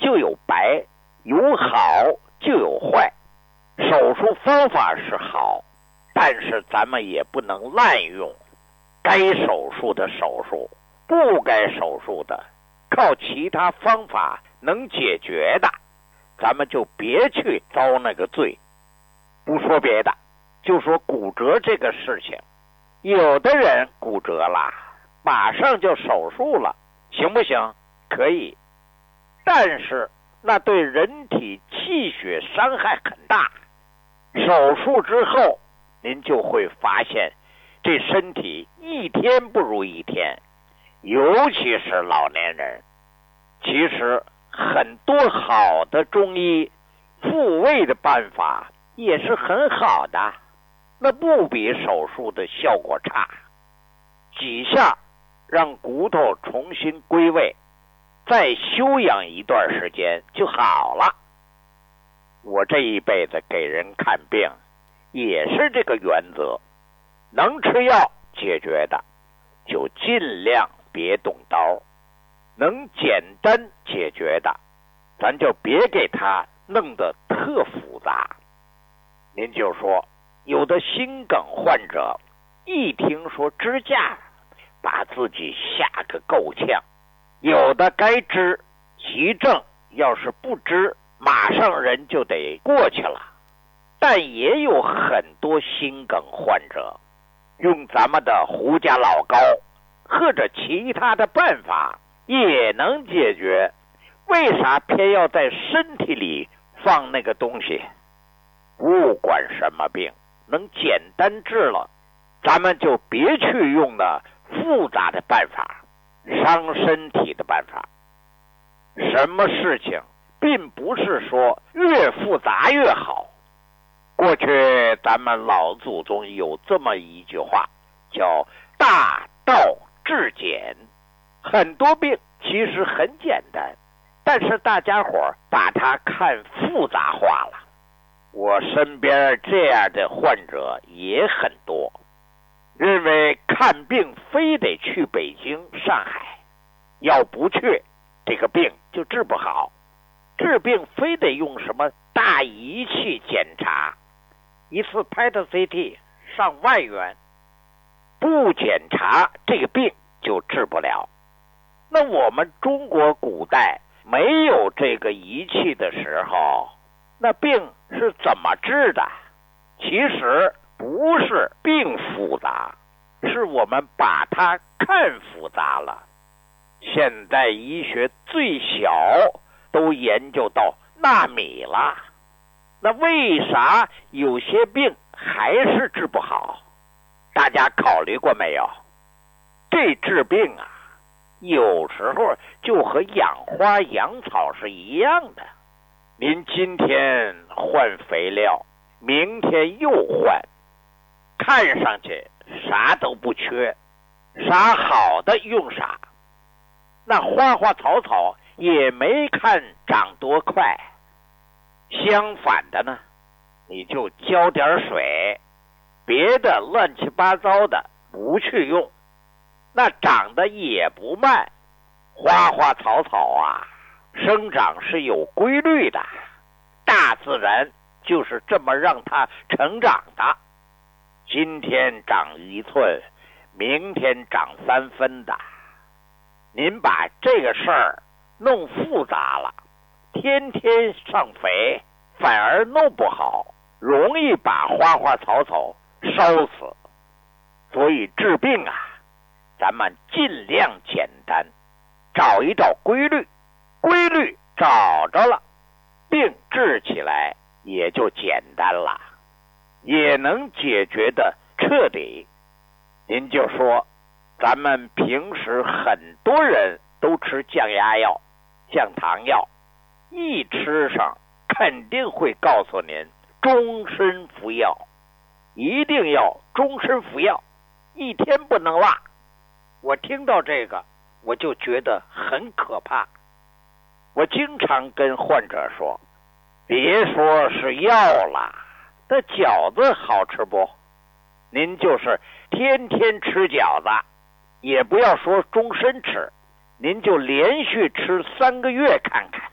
就有白，有好就有坏。手术方法是好，但是咱们也不能滥用。该手术的手术，不该手术的，靠其他方法能解决的，咱们就别去遭那个罪。不说别的，就说骨折这个事情，有的人骨折了，马上就手术了，行不行？可以，但是那对人体气血伤害很大。手术之后，您就会发现这身体一天不如一天，尤其是老年人。其实很多好的中医复位的办法也是很好的，那不比手术的效果差。几下让骨头重新归位，再休养一段时间就好了。我这一辈子给人看病也是这个原则，能吃药解决的就尽量别动刀，能简单解决的咱就别给它弄得特复杂。您就说有的心梗患者一听说支架，把自己吓个够呛。有的该支急症，要是不支马上人就得过去了。但也有很多心梗患者用咱们的胡家老膏或者其他的办法也能解决，为啥偏要在身体里放那个东西？不管什么病能简单治了，咱们就别去用那复杂的办法，伤身体的办法。什么事情并不是说越复杂越好。过去咱们老祖宗有这么一句话，叫大道至简。很多病其实很简单，但是大家伙把它看复杂化了。我身边这样的患者也很多，认为看病非得去北京、上海，要不去这个病就治不好。治病非得用什么大仪器检查，一次拍的 CT 上万元，不检查这个病就治不了。那我们中国古代没有这个仪器的时候，那病是怎么治的？其实不是病复杂，是我们把它看复杂了。现在医学最小都研究到纳米了，那为啥有些病还是治不好？大家考虑过没有？这治病啊，有时候就和养花养草是一样的。您今天换肥料，明天又换，看上去啥都不缺，啥好的用啥。那花花草草也没看长多快。相反的呢，你就浇点水，别的乱七八糟的不去用，那长得也不慢。花花草草啊，生长是有规律的，大自然就是这么让它成长的。今天长1寸，明天长3分的。您把这个事儿弄复杂了，天天上肥，反而弄不好，容易把花花草草烧死。所以治病啊，咱们尽量简单，找一找规律，规律找着了，病治起来也就简单了，也能解决的彻底。您就说咱们平时很多人都吃降压药、降糖药，一吃上肯定会告诉您终身服药，一定要终身服药，一天不能落。我听到这个我就觉得很可怕。我经常跟患者说，别说是药了，这饺子好吃不？您就是天天吃饺子，也不要说终身吃，您就连续吃3个月看看，